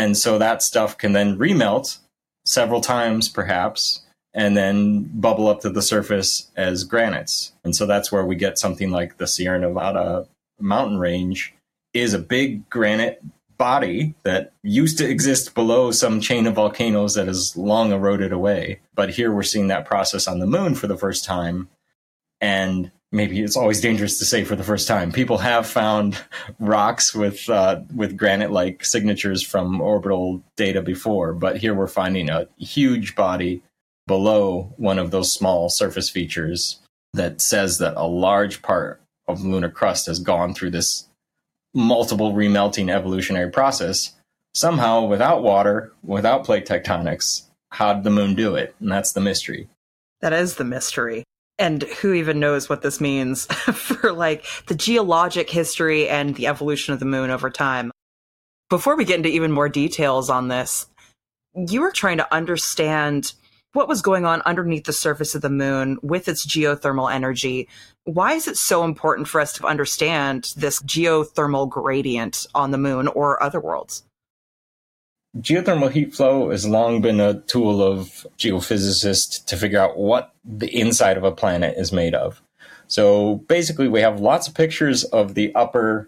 And so that stuff can then remelt several times, perhaps, and then bubble up to the surface as granites. And so that's where we get something like the Sierra Nevada mountain range is a big granite body that used to exist below some chain of volcanoes that has long eroded away. But here we're seeing that process on the moon for the first time. And maybe it's always dangerous to say for the first time. People have found rocks with granite-like signatures from orbital data before, but here we're finding a huge body below one of those small surface features that says that a large part of the lunar crust has gone through this multiple remelting evolutionary process. Somehow, without water, without plate tectonics, how did the moon do it? And that's the mystery. That is the mystery. And who even knows what this means for like the geologic history and the evolution of the moon over time. Before we get into even more details on this, you were trying to understand what was going on underneath the surface of the moon with its geothermal energy. Why is it so important for us to understand this geothermal gradient on the moon or other worlds? Geothermal heat flow has long been a tool of geophysicists to figure out what the inside of a planet is made of. So basically, we have lots of pictures of the upper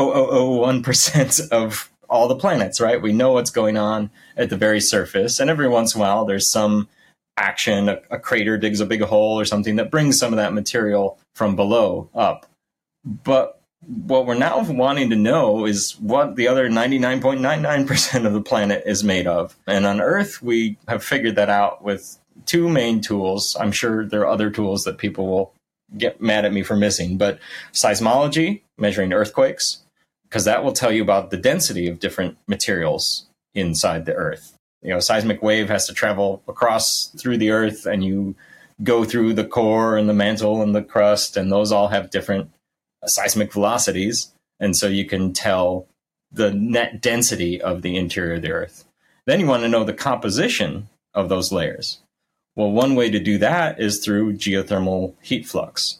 0.0001% of all the planets, right? We know what's going on at the very surface. And every once in a while, there's some action, a crater digs a big hole or something that brings some of that material from below up. But what we're now wanting to know is what the other 99.99% of the planet is made of. And on Earth, we have figured that out with two main tools. I'm sure there are other tools that people will get mad at me for missing, but seismology, measuring earthquakes, because that will tell you about the density of different materials inside the Earth. You know, a seismic wave has to travel across through the Earth, and you go through the core and the mantle and the crust, and those all have different seismic velocities. And so you can tell the net density of the interior of the Earth. Then you want to know the composition of those layers. Well, one way to do that is through geothermal heat flux.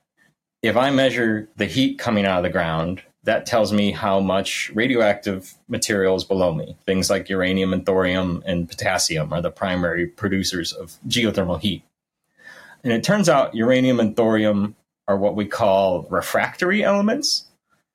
If I measure the heat coming out of the ground, that tells me how much radioactive material is below me. Things like uranium and thorium and potassium are the primary producers of geothermal heat. And it turns out uranium and thorium are what we call refractory elements.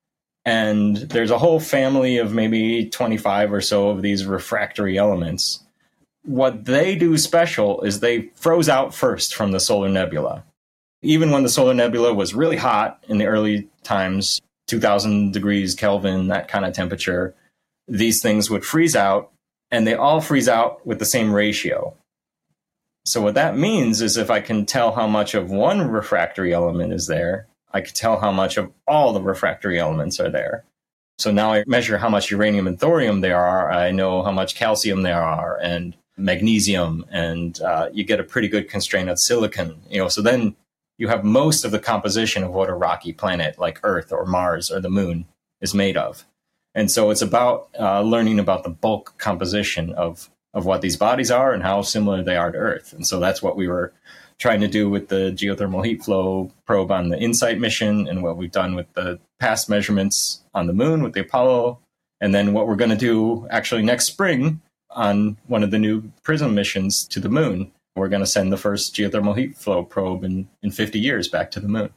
And there's a whole family of maybe 25 or so of these refractory elements. What they do special is they froze out first from the solar nebula. Even when the solar nebula was really hot in the early times, 2000 degrees Kelvin, that kind of temperature, these things would freeze out, and they all freeze out with the same ratio. So what that means is if I can tell how much of one refractory element is there, I can tell how much of all the refractory elements are there. So now I measure how much uranium and thorium there are. I know how much calcium there are and magnesium, and you get a pretty good constraint of silicon. So then you have most of the composition of what a rocky planet like Earth or Mars or the moon is made of. And so it's about learning about the bulk composition of what these bodies are and how similar they are to Earth. And so that's what we were trying to do with the geothermal heat flow probe on the InSight mission, and what we've done with the past measurements on the moon with the Apollo, and then what we're going to do actually next spring on one of the new PRISM missions to the moon. We're going to send the first geothermal heat flow probe in 50 years back to the moon.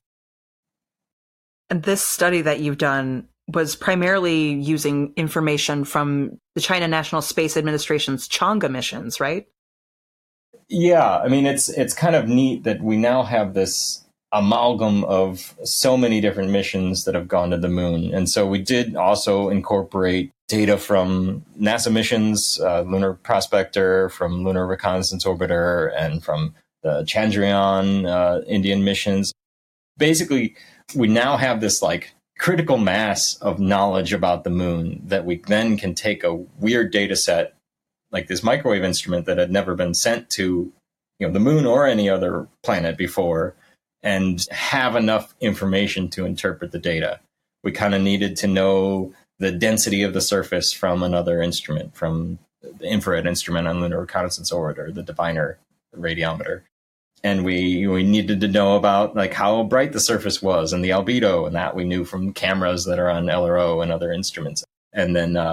And this study that you've done was primarily using information from the China National Space Administration's Chang'e missions, right? Yeah, I mean, it's kind of neat that we now have this amalgam of so many different missions that have gone to the moon. And so we did also incorporate data from NASA missions, Lunar Prospector, from Lunar Reconnaissance Orbiter, and from the Chandrayaan Indian missions. Basically, we now have this like critical mass of knowledge about the moon that we then can take a weird data set like this microwave instrument that had never been sent to the moon or any other planet before, and have enough information to interpret the data. We kind of needed to know the density of the surface from another instrument, from the infrared instrument on Lunar Reconnaissance Orbiter, the Diviner radiometer. And we needed to know about like how bright the surface was and the albedo, and that we knew from cameras that are on LRO and other instruments. And then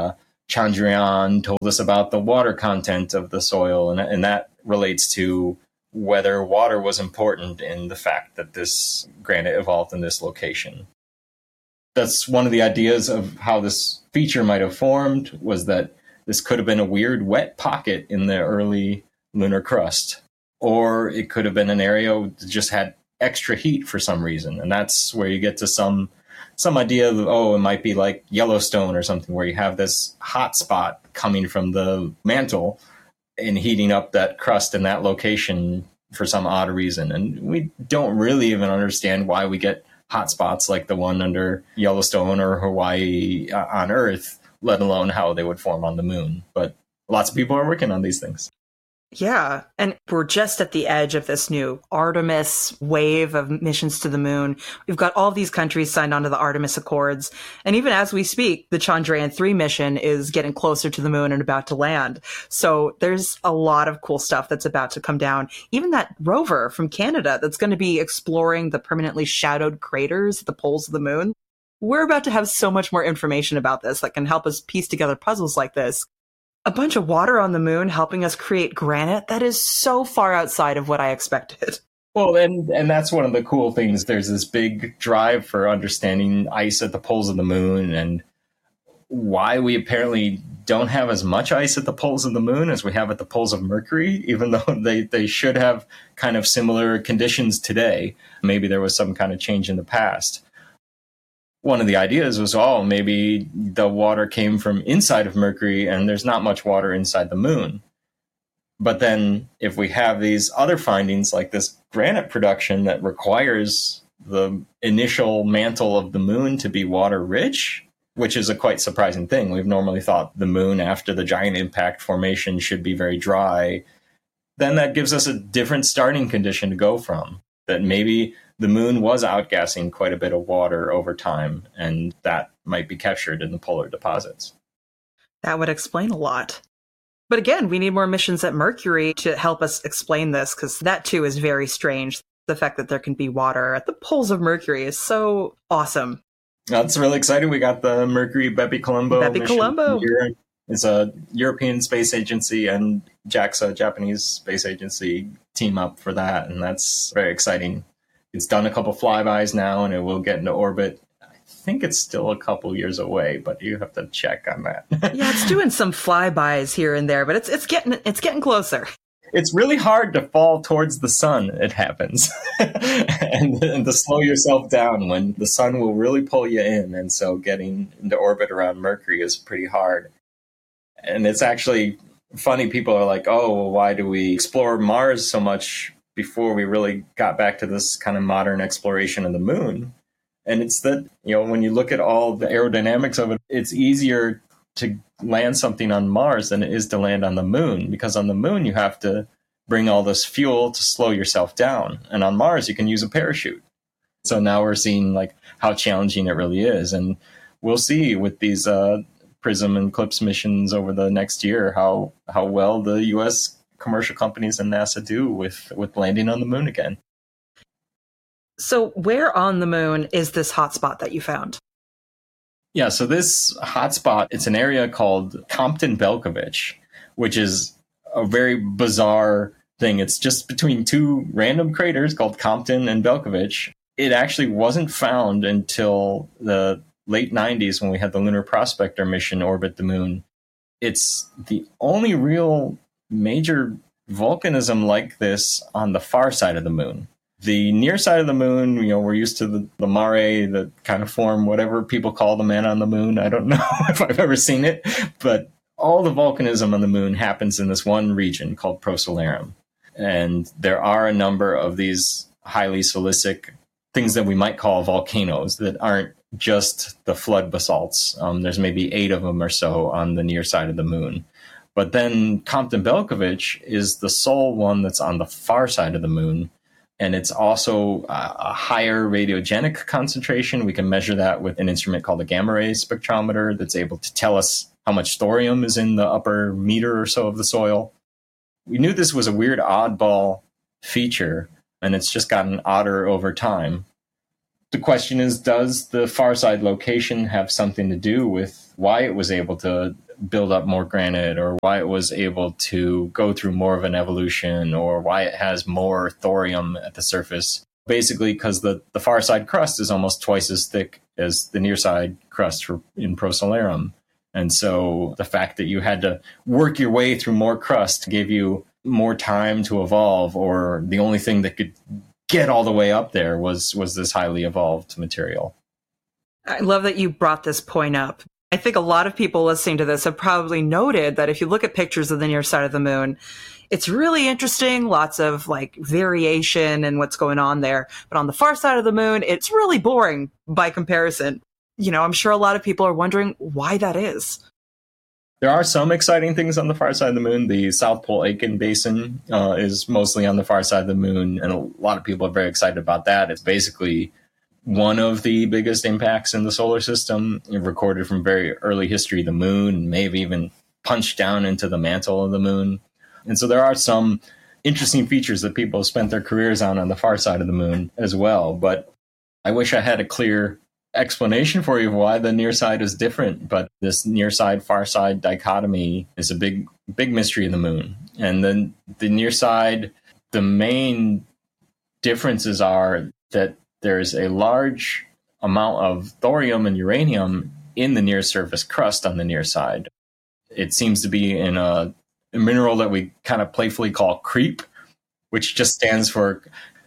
Chandrayaan told us about the water content of the soil, and that relates to whether water was important in the fact that this granite evolved in this location. That's one of the ideas of how this feature might have formed, was that this could have been a weird wet pocket in the early lunar crust. Or it could have been an area that just had extra heat for some reason. And that's where you get to some idea of, it might be like Yellowstone or something, where you have this hot spot coming from the mantle and heating up that crust in that location for some odd reason. And we don't really even understand why we get hot spots like the one under Yellowstone or Hawaii on Earth, let alone how they would form on the moon. But lots of people are working on these things. Yeah, and we're just at the edge of this new Artemis wave of missions to the moon. We've got all these countries signed onto the Artemis Accords. And even as we speak, the Chandrayaan-3 mission is getting closer to the moon and about to land. So there's a lot of cool stuff that's about to come down. Even that rover from Canada that's going to be exploring the permanently shadowed craters at the poles of the moon. We're about to have so much more information about this that can help us piece together puzzles like this. A bunch of water on the moon helping us create granite that is so far outside of what I expected. Well, and that's one of the cool things. There's this big drive for understanding ice at the poles of the moon and why we apparently don't have as much ice at the poles of the moon as we have at the poles of Mercury, even though they should have kind of similar conditions today. Maybe there was some kind of change in the past. One of the ideas was, maybe the water came from inside of Mercury and there's not much water inside the moon. But then if we have these other findings like this granite production that requires the initial mantle of the moon to be water rich, which is a quite surprising thing. We've normally thought the moon after the giant impact formation should be very dry. Then that gives us a different starting condition to go from, that maybe the moon was outgassing quite a bit of water over time, and that might be captured in the polar deposits. That would explain a lot. But again, we need more missions at Mercury to help us explain this, because that too is very strange. The fact that there can be water at the poles of Mercury is so awesome. That's really exciting. We got the Mercury Bepi Colombo mission. It's a European Space Agency and JAXA, Japanese Space Agency, team up for that, and that's very exciting. It's done a couple flybys now, and it will get into orbit. I think it's still a couple years away, but you have to check on that. Yeah, it's doing some flybys here and there, but it's getting closer. It's really hard to fall towards the sun, it happens, and to slow yourself down when the sun will really pull you in, and so getting into orbit around Mercury is pretty hard. And it's actually funny, people are like, why do we explore Mars so much before we really got back to this kind of modern exploration of the moon? And it's that, when you look at all the aerodynamics of it, it's easier to land something on Mars than it is to land on the moon, because on the moon you have to bring all this fuel to slow yourself down. And on Mars you can use a parachute. So now we're seeing like how challenging it really is. And we'll see with these PRISM and CLIPS missions over the next year how well the U.S. commercial companies and NASA do with landing on the moon again. So where on the moon is this hotspot that you found? Yeah, so this hotspot, it's an area called Compton-Belkovich, which is a very bizarre thing. It's just between two random craters called Compton and Belkovich. It actually wasn't found until the late 90s when we had the Lunar Prospector mission orbit the moon. It's the only real major volcanism like this on the far side of the moon. The near side of the moon, we're used to the mare that kind of form whatever people call the man on the moon. I don't know if I've ever seen it, but all the volcanism on the moon happens in this one region called Procellarum. And there are a number of these highly silicic things that we might call volcanoes that aren't just the flood basalts. There's maybe 8 of them or so on the near side of the moon. But then Compton-Belkovich is the sole one that's on the far side of the moon. And it's also a higher radiogenic concentration. We can measure that with an instrument called a gamma ray spectrometer that's able to tell us how much thorium is in the upper meter or so of the soil. We knew this was a weird oddball feature, and it's just gotten odder over time. The question is, does the far side location have something to do with why it was able to build up more granite, or why it was able to go through more of an evolution, or why it has more thorium at the surface. Basically, because the far side crust is almost twice as thick as the near side crust in Procellarum. And so the fact that you had to work your way through more crust gave you more time to evolve, or the only thing that could get all the way up there was this highly evolved material. I love that you brought this point up. I think a lot of people listening to this have probably noted that if you look at pictures of the near side of the moon, it's really interesting, lots of like variation and what's going on there. But on the far side of the moon, it's really boring by comparison. You know, I'm sure a lot of people are wondering why that is. There are some exciting things on the far side of the moon. The South Pole Aitken Basin is mostly on the far side of the moon, and a lot of people are very excited about that. It's basically one of the biggest impacts in the solar system, recorded from very early history. The moon may have even punched down into the mantle of the moon. And so there are some interesting features that people have spent their careers on the far side of the moon as well. But I wish I had a clear explanation for you of why the near side is different. But this near side, far side dichotomy is a big mystery of the moon. And then the near side, the main differences are that there's a large amount of thorium and uranium in the near surface crust on the near side. It seems to be in a mineral that we kind of playfully call creep, which just stands for,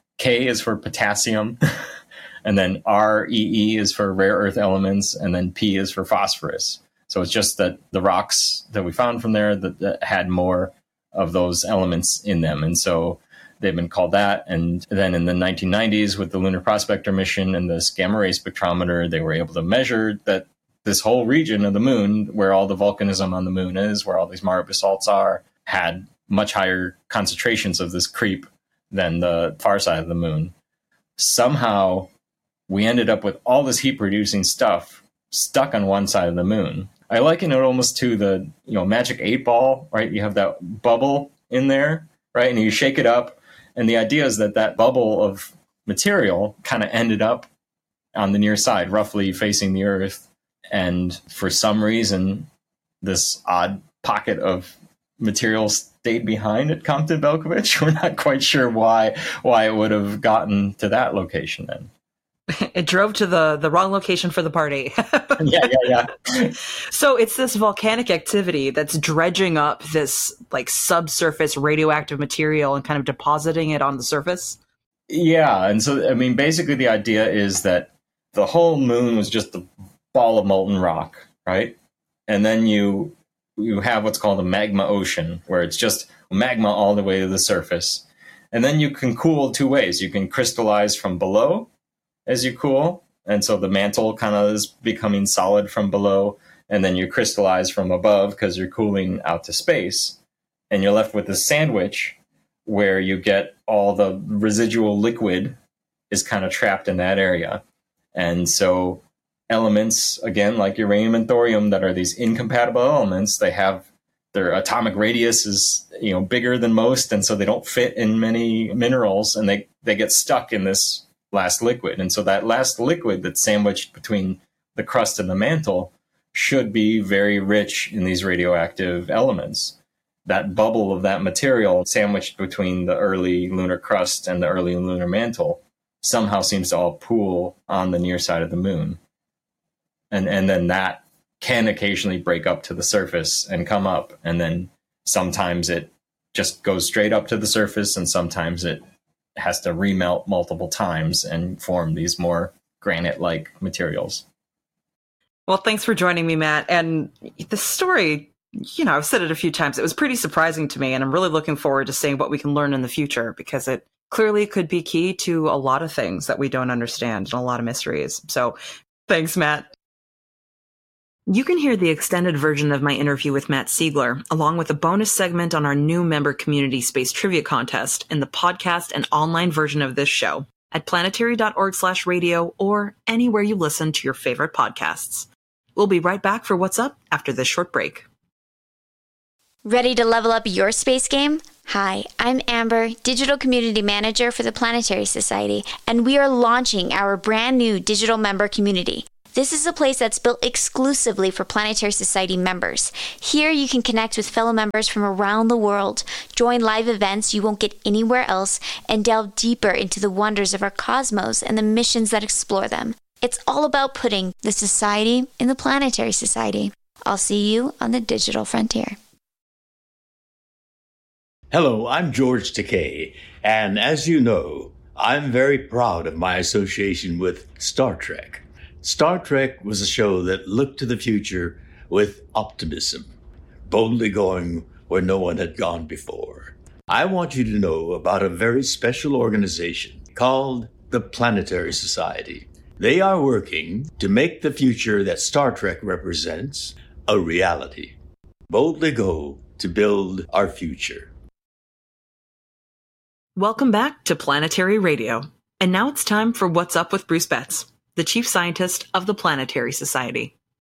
K is for potassium, and then REE is for rare earth elements, and then P is for phosphorus. So it's just that the rocks that we found from there that had more of those elements in them. And so they've been called that. And then in the 1990s, with the Lunar Prospector mission and this gamma ray spectrometer, they were able to measure that this whole region of the moon, where all the volcanism on the moon is, where all these Mare basalts are, had much higher concentrations of this creep than the far side of the moon. Somehow, we ended up with all this heat-producing stuff stuck on one side of the moon. I liken it almost to the magic 8-ball, right? You have that bubble in there, right? And you shake it up. And the idea is that bubble of material kind of ended up on the near side, roughly facing the Earth. And for some reason, this odd pocket of material stayed behind at Compton-Belkovich. We're not quite sure why it would have gotten to that location then. It drove to the wrong location for the party. Yeah. So it's this volcanic activity that's dredging up this like subsurface radioactive material and kind of depositing it on the surface. Yeah. And so, I mean, basically the idea is that the whole moon was just a ball of molten rock, right? And then you have what's called a magma ocean, where it's just magma all the way to the surface. And then you can cool two ways. You can crystallize from below as you cool, and so the mantle kind of is becoming solid from below, and then you crystallize from above because you're cooling out to space, and you're left with a sandwich where you get all the residual liquid is kind of trapped in that area. And so elements, again, like uranium and thorium, that are these incompatible elements, they have their atomic radius is bigger than most, and so they don't fit in many minerals, and they get stuck in this last liquid. And so that last liquid that's sandwiched between the crust and the mantle should be very rich in these radioactive elements. That bubble of that material sandwiched between the early lunar crust and the early lunar mantle somehow seems to all pool on the near side of the moon. And then that can occasionally break up to the surface and come up. And then sometimes it just goes straight up to the surface, and sometimes it has to remelt multiple times and form these more granite-like materials. Well, thanks for joining me, Matt. And the story, I've said it a few times, it was pretty surprising to me, and I'm really looking forward to seeing what we can learn in the future, because it clearly could be key to a lot of things that we don't understand and a lot of mysteries. So thanks, Matt. You can hear the extended version of my interview with Matt Siegler, along with a bonus segment on our new member community space trivia contest in the podcast and online version of this show at planetary.org/radio or anywhere you listen to your favorite podcasts. We'll be right back for What's Up after this short break. Ready to level up your space game? Hi, I'm Amber, Digital Community Manager for the Planetary Society, and we are launching our brand new digital member community. This is a place that's built exclusively for Planetary Society members. Here you can connect with fellow members from around the world, join live events you won't get anywhere else, and delve deeper into the wonders of our cosmos and the missions that explore them. It's all about putting the society in the Planetary Society. I'll see you on the digital frontier. Hello, I'm George Takei, and as you know, I'm very proud of my association with Star Trek. Star Trek was a show that looked to the future with optimism, boldly going where no one had gone before. I want you to know about a very special organization called the Planetary Society. They are working to make the future that Star Trek represents a reality. Boldly go to build our future. Welcome back to Planetary Radio. And now it's time for What's Up with Bruce Betts, the chief scientist of the Planetary Society.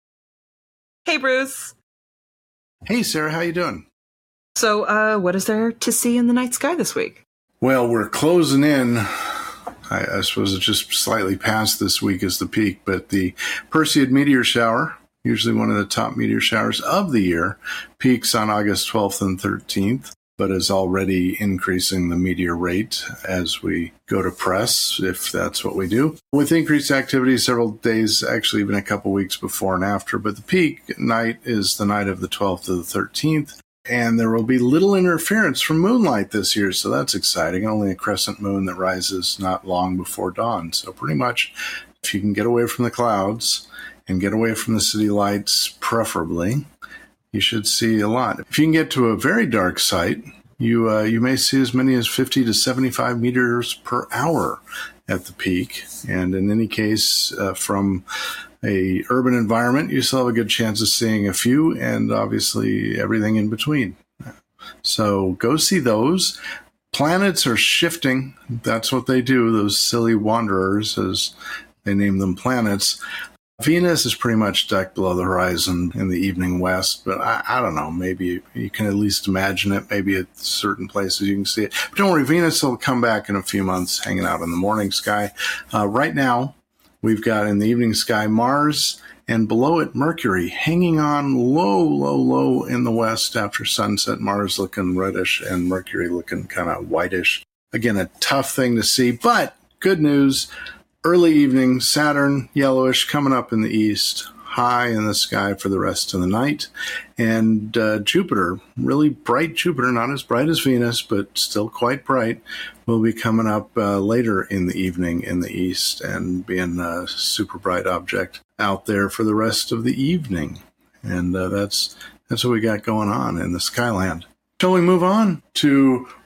Hey, Bruce. Hey, Sarah, how you doing? So, what is there to see in the night sky this week? Well, we're closing in. I suppose it's just slightly past this week as the peak, but the Perseid meteor shower, usually one of the top meteor showers of the year, peaks on August 12th and 13th. But is already increasing the meteor rate as we go to press, if that's what we do. With increased activity several days, actually even a couple weeks before and after. But the peak night is the night of the 12th to the 13th. And there will be little interference from moonlight this year, so that's exciting. Only a crescent moon that rises not long before dawn. So pretty much, if you can get away from the clouds and get away from the city lights, preferably, you should see a lot. If you can get to a very dark site, you may see as many as 50 to 75 meters per hour at the peak. And in any case, from a urban environment, you still have a good chance of seeing a few, and obviously everything in between. So go see those. Planets are shifting. That's what they do, those silly wanderers, as they name them, planets. Venus is pretty much decked below the horizon in the evening west, but I don't know, maybe you can at least imagine it. Maybe at certain places you can see it. But don't worry, Venus will come back in a few months, hanging out in the morning sky. Right now, we've got in the evening sky Mars, and below it Mercury, hanging on low in the west after sunset. Mars looking reddish and Mercury looking kind of whitish. Again, a tough thing to see, but good news. Early evening, Saturn, yellowish, coming up in the east, high in the sky for the rest of the night. And Jupiter, really bright Jupiter, not as bright as Venus, but still quite bright, will be coming up later in the evening in the east and being a super bright object out there for the rest of the evening. And that's what we got going on in the Skyland. Shall we move on to